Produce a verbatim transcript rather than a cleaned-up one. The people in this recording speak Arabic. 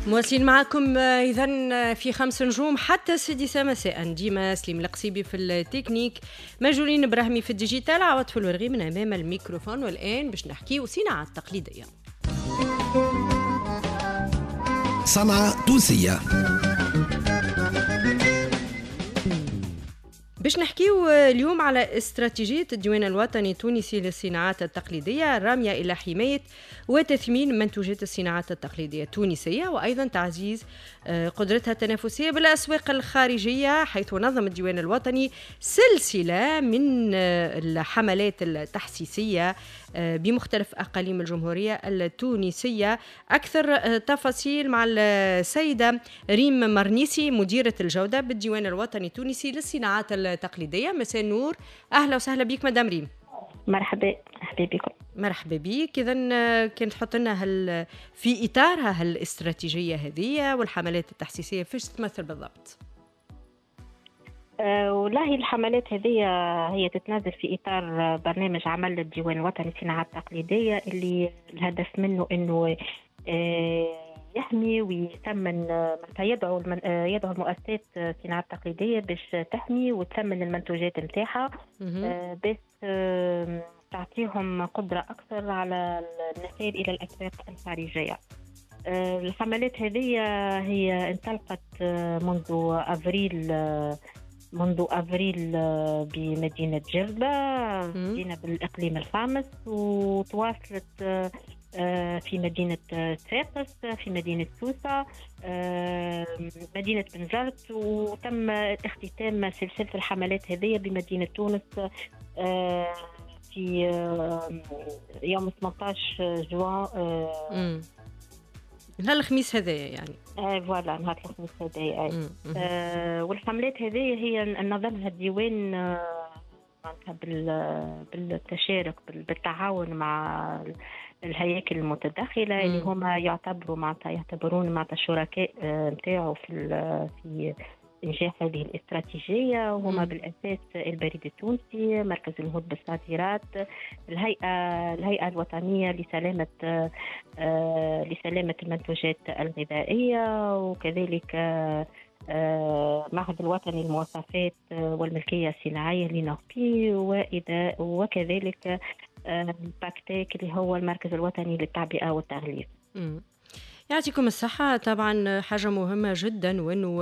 مواصلين معكم إذن في خمس نجوم حتى السادسة مساء. ديما سليم القصيبي في التكنيك، مجولين إبراهيمي في الديجيتال، عوض في الورغي من أمام الميكروفون. والآن باش نحكي صناعة التقليدية. صنعة تونسية. باش نحكيو اليوم على استراتيجية الديوان الوطني التونسي للصناعات التقليدية الرامية إلى حماية وتثمين منتوجات الصناعات التقليدية التونسية، وأيضا تعزيز قدرتها التنافسية بالأسواق الخارجية، حيث نظم الديوان الوطني سلسلة من الحملات التحسيسية بمختلف أقاليم الجمهورية التونسية. أكثر تفاصيل مع السيدة ريم مرنيسي مديرة الجودة بالديوان الوطني التونسي للصناعات التقليدية. مساء النور، أهلا وسهلا بك مدام ريم. مرحبا مرحبا بكم. مرحبا بك. إذن كنت تحط لنا هل في إطارها هالاستراتيجية هذه والحملات التحسيسية فيش تمثل بالضبط؟ أه والله الحملات هذه هي تتنازل في إطار برنامج عمل الديوان الوطني للصناعات التقليدية، اللي الهدف منه إنه أه يحمي ويثمن، يدعو يدعو المؤسسات الصناعات التقليدية باش تحمي وتثمن المنتوجات نتاعها، أه باش أه تعطيهم قدرة أكثر على النقل إلى الأسواق الخارجية. أه الحملات هذه هي انطلقت منذ أفريل منذ أفريل بمدينة جربة، بدينا بالإقليم الخامس وتواصلت في مدينة صفاقس، في مدينة سوسة، مدينة بنزرت، وتم اختتام سلسلة الحملات هذه بمدينة تونس في يوم ثمانية عشر جوان، نهار الخميس هذايا يعني. آه فوالا نهار الخميس هذايا. آه والحملات هذه هي نظمها الديوان آه بالتشارك بالتعاون مع الهياكل المتداخلة، اللي هما يعتبروا معناتها يعتبرون معناتها شركاء نتاعو في في إنجاح هذه الاستراتيجية، وهما بالأساس البريد التونسي، مركز النهوض بالصادرات، الهيئة الهيئة الوطنية لسلامة آه لسلامة المنتوجات الغذائية، وكذلك آه معهد الوطني للمواصفات والملكية الصناعية لنوبي، وكذلك آه باكتيك اللي هو المركز الوطني للتعبئة والتغليف. يعطيكم الصحة. طبعا حاجة مهمة جدا، وأنه